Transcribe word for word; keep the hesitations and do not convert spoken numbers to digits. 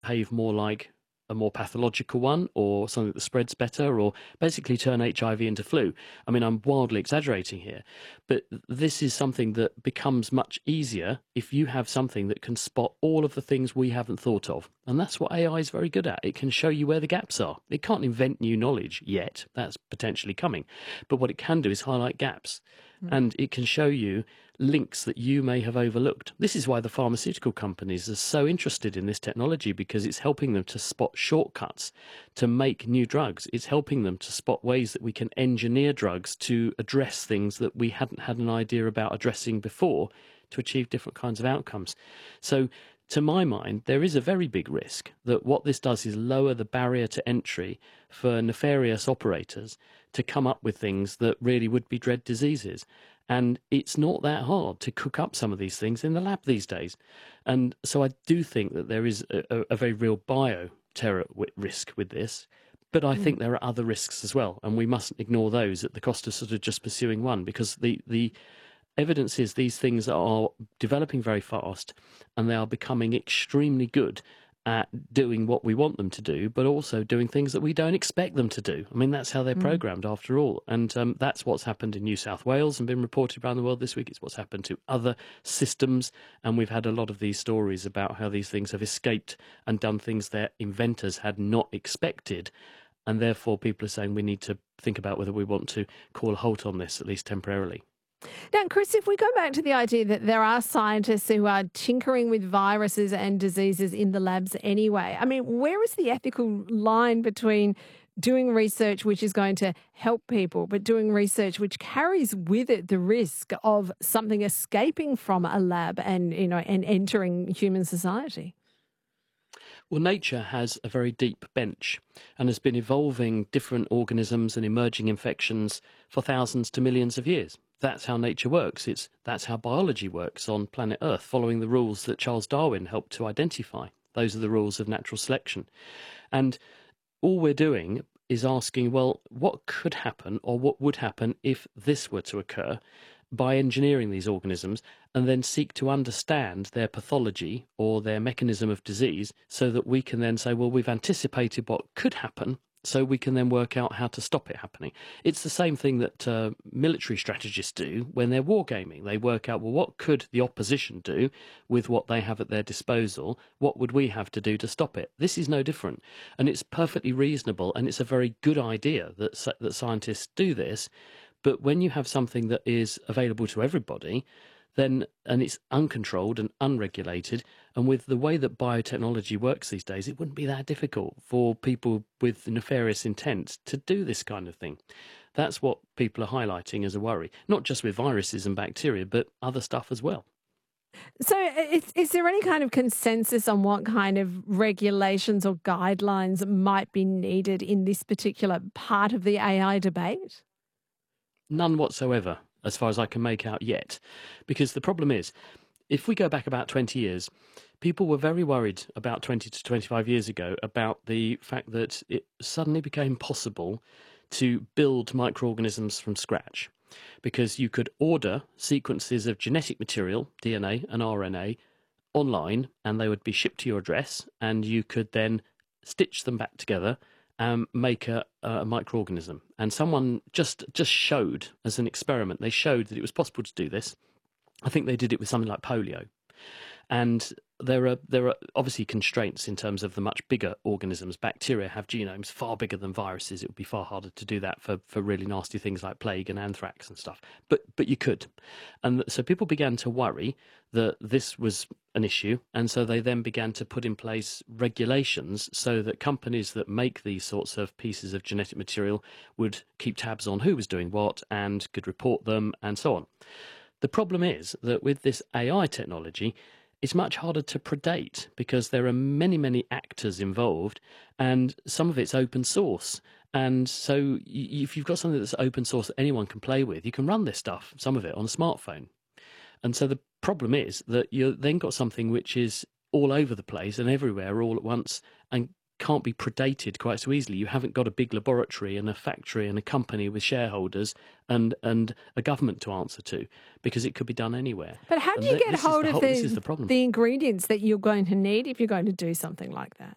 behave more like a more pathological one or something that spreads better or basically turn H I V into flu. I mean, I'm wildly exaggerating here, but this is something that becomes much easier if you have something that can spot all of the things we haven't thought of. And that's what A I is very good at. It can show you where the gaps are. It can't invent new knowledge yet. That's potentially coming. But what it can do is highlight gaps. And it can show you links that you may have overlooked. This is why the pharmaceutical companies are so interested in this technology, because it's helping them to spot shortcuts to make new drugs. It's helping them to spot ways that we can engineer drugs to address things that we hadn't had an idea about addressing before to achieve different kinds of outcomes. So to my mind, there is a very big risk that what this does is lower the barrier to entry for nefarious operators to come up with things that really would be dread diseases. And it's not that hard to cook up some of these things in the lab these days. And so I do think that there is a, a very real bio-terror risk with this. But I think there are other risks as well, and we mustn't ignore those at the cost of sort of just pursuing one, because the, the evidence is these things are developing very fast and they are becoming extremely good at doing what we want them to do, but also doing things that we don't expect them to do. I mean, that's how they're mm. programmed after all. And um, that's what's happened in New South Wales and been reported around the world this week. It's what's happened to other systems. And we've had a lot of these stories about how these things have escaped and done things their inventors had not expected. And therefore, people are saying we need to think about whether we want to call a halt on this, at least temporarily. Now, Chris, if we go back to the idea that there are scientists who are tinkering with viruses and diseases in the labs anyway, I mean, where is the ethical line between doing research which is going to help people, but doing research which carries with it the risk of something escaping from a lab and, you know, and entering human society? Well, nature has a very deep bench and has been evolving different organisms and emerging infections for thousands to millions of years. That's how nature works. It's that's how biology works on planet Earth, following the rules that Charles Darwin helped to identify. Those are the rules of natural selection. And all we're doing is asking, well, what could happen or what would happen if this were to occur, by engineering these organisms and then seek to understand their pathology or their mechanism of disease so that we can then say, well, we've anticipated what could happen, so we can then work out how to stop it happening. It's the same thing that uh, military strategists do when they're wargaming. They work out, well, what could the opposition do with what they have at their disposal? What would we have to do to stop it? This is no different. And it's perfectly reasonable, and it's a very good idea that, that scientists do this. But when you have something that is available to everybody, then and it's uncontrolled and unregulated, and with the way that biotechnology works these days, it wouldn't be that difficult for people with nefarious intent to do this kind of thing. That's what people are highlighting as a worry, not just with viruses and bacteria, but other stuff as well. So is, is there any kind of consensus on what kind of regulations or guidelines might be needed in this particular part of the A I debate? None whatsoever, as far as I can make out yet. Because the problem is, if we go back about twenty years, people were very worried about twenty to twenty-five years ago about the fact that it suddenly became possible to build microorganisms from scratch. Because you could order sequences of genetic material, D N A and R N A, online, and they would be shipped to your address, and you could then stitch them back together and make a, a microorganism. And someone just just showed, as an experiment, they showed that it was possible to do this. I think they did it with something like polio. And there are there are obviously constraints in terms of the much bigger organisms. Bacteria have genomes far bigger than viruses. It would be far harder to do that for, for really nasty things like plague and anthrax and stuff. But but you could. And so people began to worry that this was an issue. And so they then began to put in place regulations so that companies that make these sorts of pieces of genetic material would keep tabs on who was doing what and could report them and so on. The problem is that with this A I technology, it's much harder to predate because there are many, many actors involved, and some of it's open source. And so if you've got something that's open source that anyone can play with, you can run this stuff, some of it, on a smartphone. And so the problem is that you've then got something which is all over the place and everywhere all at once and can't be predated quite so easily. You haven't got a big laboratory and a factory and a company with shareholders and and a government to answer to, because it could be done anywhere. But how do and you th- get hold the of whole, the, this is the, problem. the ingredients that you're going to need if you're going to do something like that?